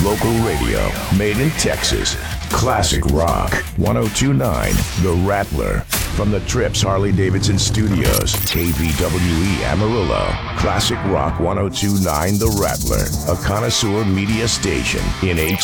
Local radio, made in Texas. Classic Rock 1029, The Rattler. From the Trips Harley-Davidson Studios, KVWE Amarillo. Classic Rock 1029, The Rattler, a connoisseur media station in